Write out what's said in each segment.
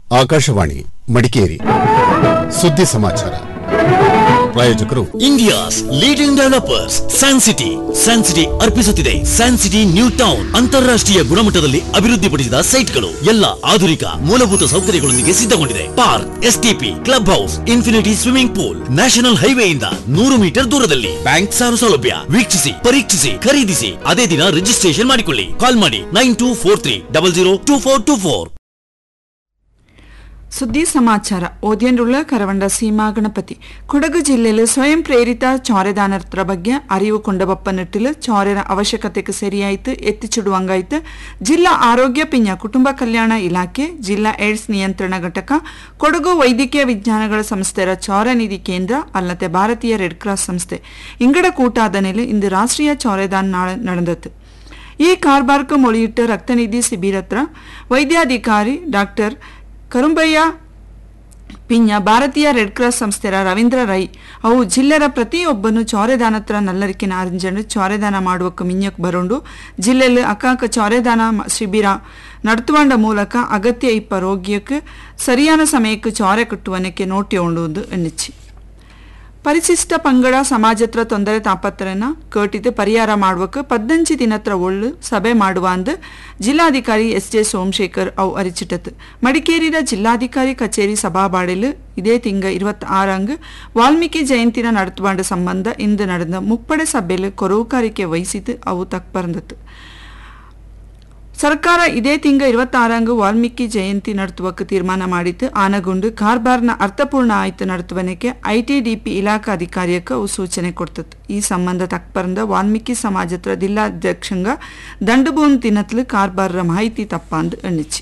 ಆಕಾಶವಾಣಿ ಮಡಿಕೇರಿ ಸುದ್ದಿ ಸಮಾಚಾರ ಪ್ರಾಯೋಜಕರು India's leading developers Sancity ಅರ್ಪಿಸುತ್ತಿದೆ Sancity new town ಅಂತಾರಾಷ್ಟ್ರೀಯ ಗುಣಮಟ್ಟದಲ್ಲಿ ಅಭಿವೃದ್ಧಿಪಡಿಸಿದ ಸೈಟ್ಗಳು ಎಲ್ಲ ಆಧುನಿಕ ಮೂಲಭೂತ ಸೌಕರ್ಯಗಳೊಂದಿಗೆ ಸಿದ್ಧಗೊಂಡಿದೆ. Park, STP, club house, infinity swimming pool, national ಹೈವೇಯಿಂದ 100 metre ದೂರದಲ್ಲಿ, ಬ್ಯಾಂಕ್ ಸಾಲ ಸೌಲಭ್ಯ. ವೀಕ್ಷಿಸಿ, ಪರೀಕ್ಷಿಸಿ, ಖರೀದಿಸಿ, ಅದೇ ದಿನ ರಿಜಿಸ್ಟ್ರೇಷನ್ ಮಾಡಿಕೊಳ್ಳಿ. ಕಾಲ್ ಮಾಡಿ 9243002424. ಸುದ್ದಿ ಸಮಾಚಾರ ಓದಿಯನ್ರುಳ್ಳ ಕರವಂಡ ಸೀಮಾ ಗಣಪತಿ. ಕೊಡಗು ಜಿಲ್ಲೆಯಲ್ಲಿ ಸ್ವಯಂ ಪ್ರೇರಿತ ಚೋರೆದಾನರ ಬಗ್ಗೆ ಅರಿವು ಕೊಂಡಬಪ್ಪ ನಿಟ್ಟಿಲು ಚೋರೆರ ಅವಶ್ಯಕತೆಗೆ ಸರಿಯಾಯಿತು ಎತ್ತಿಚಿಡುವಂಗಾಯಿತು ಜಿಲ್ಲಾ ಆರೋಗ್ಯ ಪಿಂಜ ಕುಟುಂಬ ಕಲ್ಯಾಣ ಇಲಾಖೆ, ಜಿಲ್ಲಾ ಏಡ್ಸ್ ನಿಯಂತ್ರಣ ಘಟಕ, ಕೊಡಗು ವೈದ್ಯಕೀಯ ವಿಜ್ಞಾನಗಳ ಸಂಸ್ಥೆಯ ಚೋರ ನಿಧಿ ಕೇಂದ್ರ ಅಲ್ಲದೆ ಭಾರತೀಯ ರೆಡ್ ಕ್ರಾಸ್ ಸಂಸ್ಥೆ ಇಂಗಡ ಕೂಟಾದ ನೆಲೆ ಇಂದು ರಾಷ್ಟ್ರೀಯ ಚೋರೆದಾನ ನಾಳೆ ನಡೆದತ್ತು. ಈ ಕಾರ್ಬಾರ್ಕ ಮೊಳಿಯಿಟ್ಟ ರಕ್ತನಿಧಿ ಶಿಬಿರತ್ರ ವೈದ್ಯಾಧಿಕಾರಿ ಡಾಕ್ಟರ್ ಕರುಂಬಯ್ಯ ಪಿಂಜ ಭಾರತೀಯ ರೆಡ್ ಕ್ರಾಸ್ ಸಂಸ್ಥೆಯ ರವೀಂದ್ರ ರೈ ಅವು ಜಿಲ್ಲೆರ ಪ್ರತಿಯೊಬ್ಬನು ಚೋರೆದಾನತ್ರ ನಲ್ಲರಿಕಿನ ಅರ್ಜೆಂಡು ಚೋರೆದಾನ ಮಾಡುವಕ್ಕೆ ಮಿಂಜಕ್ಕೆ ಬರೋಂಡು ಜಿಲ್ಲೆಯಲ್ಲಿ ಅಕಾಕ ಚೋರೆದಾನ ಶಿಬಿರ ನಡೆದುಕೊಂಡ ಮೂಲಕ ಅಗತ್ಯ ಇಪ್ಪ ರೋಗಿಯಕ್ಕೆ ಸರಿಯಾದ ಸಮಯಕ್ಕೆ ಚೋರೆ ಕಟ್ಟುವನಕ್ಕೆ ನೋಟಿ ಉಂಡುವುದು ಎನ್ನಿಚ್ಚಿ. ಪರಿಶಿಷ್ಟ ಪಂಗಡ ಸಮಾಜತ್ರ ತೊಂದರೆ ತಾಪತ್ರನ ಕೇಟಿದ್ದು ಪರಿಹಾರ ಮಾಡುವಕ್ಕೆ 15 ದಿನತ್ರ ಒಳ್ಳು ಸಭೆ ಮಾಡುವ ಅಂದು ಜಿಲ್ಲಾಧಿಕಾರಿ ಎಸ್.ಜೆ. ಸೋಮಶೇಖರ್ ಅವು ಅರಿಚಿಟ್ಟತು. ಮಡಿಕೇರಿಯ ಜಿಲ್ಲಾಧಿಕಾರಿ ಕಚೇರಿ ಸಭಾಬಾಡೆಲು ಇದೇ ತಿಂಗ 26 ವಾಲ್ಮೀಕಿ ಜಯಂತಿನ ನಡೆದುಕೊಂಡ ಸಂಬಂಧ ಇಂದು ನಡೆದ ಮುಪ್ಪಡೆ ಸಭೆಯಲ್ಲಿ ಕೊರವುಕಾರಿಕೆ ವಹಿಸಿತು ಅವು ತಕ್ಪರಂದತ್ತು. ಸರ್ಕಾರ ಇದೇ ತಿಂಗ 26 ವಾಲ್ಮೀಕಿ ಜಯಂತಿ ನಡೆಸುವಕ್ಕೆ ತೀರ್ಮಾನ ಮಾಡಿತ್ತು. ಆನಗೊಂಡು ಕಾರ್ಬಾರ್ನ ಅರ್ಥಪೂರ್ಣ ಆಯ್ತು ನಡೆಸುವನಕ್ಕೆ ಐಟಿಡಿಪಿ ಇಲಾಖಾ ಅಧಿಕಾರಿಯಕ್ಕೆ ಅವು ಸೂಚನೆ ಕೊಡ್ತತ್ತು. ಈ ಸಂಬಂಧ ತಕ್ಪರಂದ ವಾಲ್ಮೀಕಿ ಸಮಾಜತ್ರ ಜಿಲ್ಲಾಧ್ಯಕ್ಷಂಗ ದಂಡಭೂನ್ ತಿನ್ನತ್ಲು ಕಾರ್ಬಾರ್ರ ಮಾಹಿತಿ ತಪ್ಪಂದು ಎಣ್ಣಿಚ್ಚಿ.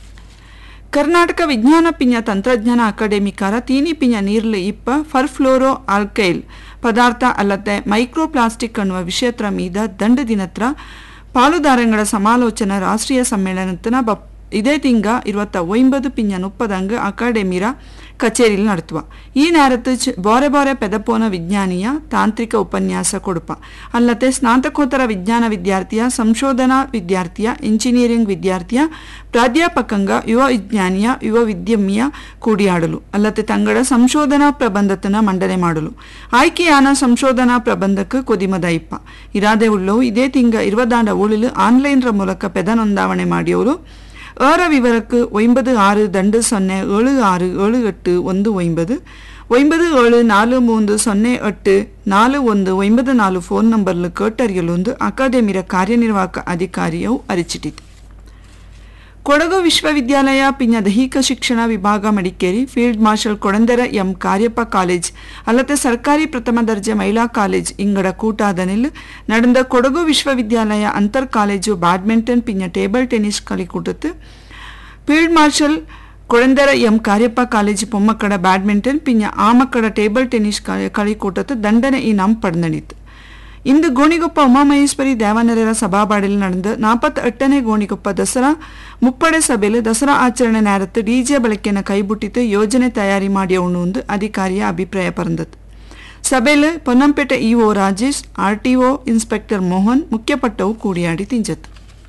ಕರ್ನಾಟಕ ವಿಜ್ಞಾನ ಪಿಂಜ ತಂತ್ರಜ್ಞಾನ ಅಕಾಡೆಮಿಕಾರ ತೀನಿ ಪಿಂಜ ನೀರ್ಲು ಇಪ್ಪ ಫರ್ಫ್ಲೋರೋ ಆಲ್ಕೈಲ್ ಪದಾರ್ಥ ಅಲ್ಲದೆ ಮೈಕ್ರೋ ಪ್ಲಾಸ್ಟಿಕ್ ಅನ್ನುವ ವಿಷಯತ್ರ ಮೀದ ದಂಡ ದಿನತ್ರ ಪಾಲುದಾರಂಗಳ ಸಮಾಲೋಚನಾ ರಾಷ್ಟ್ರೀಯ ಸಮ್ಮೇಳನತನ ಇದೇ ತಿಂಗ 29 ಪಿಂಜ 30 ಅಕಾಡೆಮಿರ ಕಚೇರಿಯಲ್ಲಿ ನಡೆಸುವ. ಈ ನೇರತ್ತು ಬಾರೆ ಬಾರೆ ಪೆದಪೋನ ವಿಜ್ಞಾನಿಯ ತಾಂತ್ರಿಕ ಉಪನ್ಯಾಸ ಕೊಡುಪ ಅಲ್ಲದೆ ಸ್ನಾತಕೋತ್ತರ ವಿಜ್ಞಾನ ವಿದ್ಯಾರ್ಥಿಯ, ಸಂಶೋಧನಾ ವಿದ್ಯಾರ್ಥಿಯ, ಇಂಜಿನಿಯರಿಂಗ್ ವಿದ್ಯಾರ್ಥಿಯ, ಪ್ರಾಧ್ಯಾಪಕಂಗ, ಯುವ ವಿಜ್ಞಾನಿಯ, ಯುವ ವಿದ್ಯಮಿಯ ಕೂಡಿಯಾಡಲು ಅಲ್ಲದೆ ತಂಗಡ ಸಂಶೋಧನಾ ಪ್ರಬಂಧತನ ಮಂಡನೆ ಮಾಡಲು ಆಯ್ಕೆಯಾನ ಸಂಶೋಧನಾ ಪ್ರಬಂಧಕ್ಕೆ ಕೊದಿಮದ ಇಪ್ಪ ಇರಾದೆ ಉಳ್ಳವು ಇದೇ ತಿಂಗ 20 ಉಳಿಲು ಆನ್ಲೈನ್ರ ಮೂಲಕ ಪೆದ ನೋಂದಾವಣೆ ಮಾಡಿಯವರು ಅವರ ವಿವರಕ್ಕೆ 9620767819 9743084194 ಫೋನ್ ನಂಬರ್ಲು ಕೇಟರಿಯಲೊಂದು ಅಕಾಡೆಮಿರ ಕಾರ್ಯನಿರ್ವಾಹಕ ಅಧಿಕಾರಿಯು ಅರಿಚಿಟ್ಟಿತು. ಕೊಡಗು ವಿಶ್ವವಿದ್ಯಾಲಯ ಪಿಂಜ ದೈಹಿಕ ಶಿಕ್ಷಣ ವಿಭಾಗ Madikeri, field marshal Kodandera M Cariappa college ಅಲ್ಲದೆ ಸರ್ಕಾರಿ ಪ್ರಥಮ ದರ್ಜೆ ಮಹಿಳಾ ಕಾಲೇಜ್ ಇಂಗಡ ಕೂಟಾದ ನೆಲ್ಲು ನಡೆದ ಕೊಡಗು ವಿಶ್ವವಿದ್ಯಾಲಯ ಅಂತರ್ ಕಾಲೇಜು ಬ್ಯಾಡ್ಮಿಂಟನ್ ಪಿಂಜ table tennis ಕಲಿಕೂಟತ್ತು field marshal Kodandera M Cariappa college ಪೊಮ್ಮಕ್ಕಡ badminton ಪಿಂಜ ಆಮಕ್ಕಡ ಟೇಬಲ್ ಟೆನ್ನಿಸ್ ಕಲಿಕೂಟತ್ತು ದಂಡನೆ ಈ ನಂ ಪಡೆದಿತ್ತು. ಇಂದು ಗೋಣಿಗೊಪ್ಪ ಉಮಾಮಹೇಶ್ವರಿ ದೇವಾನರರ ಸಭಾಬಾಡಿಯಲ್ಲಿ ನಡೆದ 48ನೇ ಗೋಣಿಗೊಪ್ಪ ದಸರಾ ಮುಪ್ಪಡೆ ಸಭೆಯಲ್ಲಿ ದಸರಾ ಆಚರಣೆ ನೇರತ್ತು ಡಿಜೆ ಬಳಕೆಯನ್ನು ಕೈಬಿಟ್ಟಿದ್ದು ಯೋಜನೆ ತಯಾರಿ ಮಾಡಿ ಒಂದು ಅಧಿಕಾರಿಯ ಅಭಿಪ್ರಾಯ ಪರಂದತ್ತು. ಸಭೆಯಲ್ಲಿ Ponnampet EO Rajesh, RTO inspector Mohan ಮುಖ್ಯಪಟ್ಟವು ಕೂಡಿಯಾಡಿ ತಿಂಜತ್ತು.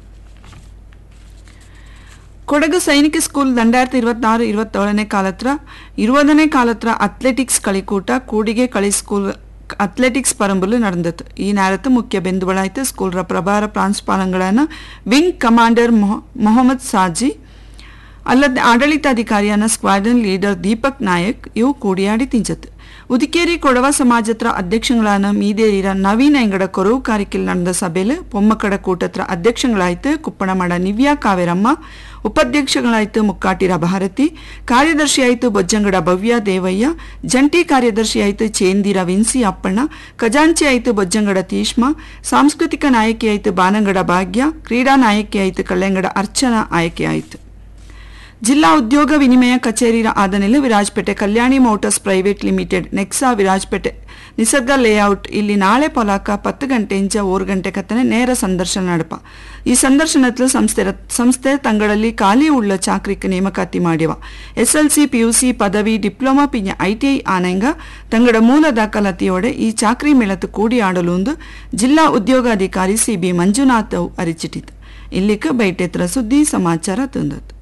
Kodagu ಸೈನಿಕ ಸ್ಕೂಲ್ 2026-27ನೇ ಕಾಲತ್ರ 20ನೇ ಕಾಲತ್ರ ಅಥ್ಲೆಟಿಕ್ಸ್ ಕಳಿಕೂಟ ಕೂಡಿಗೆ ಕಳಿ ಸ್ಕೂಲ್ ಅಥ್ಲೆಟಿಕ್ಸ್ ಪರಂಬಲು ನಡೆದತ್ತು. ಈ ನೇರತ್ತು ಮುಖ್ಯ ಬೆಂದುಗಳಾಯಿತು ಸ್ಕೂಲ್ರ ಪ್ರಭಾರ ಪ್ರಾಂಶುಪಾಲಗಳನ್ನ ವಿಂಗ್ ಕಮಾಂಡರ್ ಮೊಹಮ್ಮದ್ ಸಾಜಿ ಅಲ್ಲದೆ ಆಡಳಿತಾಧಿಕಾರಿಯನ್ನ ಸ್ಕ್ವಾಡನ್ ಲೀಡರ್ ದೀಪಕ್ ನಾಯಕ್ ಇವು ಕೂಡಿಯಾಡಿ ತಿಂಚತ್ತು. ಉದಿಕೇರಿ ಕೊಡವ ಸಮಾಜತ್ರ ಅಧ್ಯಕ್ಷಗಳಾನ ಮೀದೇರಿರ ನವೀನ ಎಂಗಡ ಕೊರವು ಕಾರಿಕೆಲ್ ನಡೆದ ಸಭೆಯಲ್ಲಿ ಪೊಮ್ಮಕಡ ಕೂಟತ್ರ ಅಧ್ಯಕ್ಷಗಳಾಯಿತು ಕುಪ್ಪಣಮಡ ನಿವ್ಯಾ ಕಾವೇರಮ್ಮ, ಉಪಾಧ್ಯಕ್ಷಗಳಾಯಿತು ಮುಕ್ಕಾಟಿರ ಭಾರತಿ, ಕಾರ್ಯದರ್ಶಿಯಾಯಿತು ಬೊಜ್ಜಂಗಡ ಭವ್ಯ ದೇವಯ್ಯ, ಜಂಟಿ ಕಾರ್ಯದರ್ಶಿಯಾಯಿತು ಚೇಂದಿರ ವಿನ್ಸಿ ಅಪ್ಪಣ್ಣ, ಖಜಾಂಚಿ ಆಯಿತು ಬೊಜ್ಜಂಗಡ ತೀಷ್ಮ, ಸಾಂಸ್ಕೃತಿಕ ನಾಯಕಿಯಾಯಿತು ಬಾನಂಗಡ ಭಾಗ್ಯ, ಕ್ರೀಡಾ ನಾಯಕಿಯಾಯಿತು ಕಳ್ಳೆಂಗಡ ಅರ್ಚನಾ ಆಯ್ಕೆಯಾಯಿತು. ಜಿಲ್ಲಾ ಉದ್ಯೋಗ ವಿನಿಮಯ ಕಚೇರಿಯ ಆದನೆಲೆ ವಿರಾಜಪೇಟೆ ಕಲ್ಯಾಣಿ motors private limited Nexa Virajpet ನಿಸರ್ಗ ಲೇಔಟ್ ಇಲ್ಲಿ ನಾಳೆ ಪೊಲಾಕ 10 ಗಂಟೆಯಿಂದ 1 ಗಂಟೆ ಕತ್ತನೆ ನೇರ ಸಂದರ್ಶನ ನಡಪ. ಈ ಸಂದರ್ಶನದಲ್ಲಿ ಸಂಸ್ಥೆ ತಂಗಳಲ್ಲಿ ಖಾಲಿ ಉಳ್ಳ ಚಾಕ್ರಿಕ ನೇಮಕಾತಿ ಮಾಡಿವ. SLC PUC ಪದವಿ ಡಿಪ್ಲೊಮಾ ಪಿಂಜ ITI ಆನಂಗ ತಂಗಡ ಮೂಲ ದಾಖಲಾತಿಯೋಡೆ ಈ ಚಾಕ್ರಿ ಮೇಳತ್ತು ಕೂಡಿ ಆಡಲು ಒಂದು ಜಿಲ್ಲಾ ಉದ್ಯೋಗಾಧಿಕಾರಿ CB ಮಂಜುನಾಥ್ ಅರಿಚಿಟ್ಟಿತು. ಇಲ್ಲಿಗೆ ಬೈಟೆತ್ರ ಸುದ್ದಿ ಸಮಾಚಾರ ತಂದದ್ದು.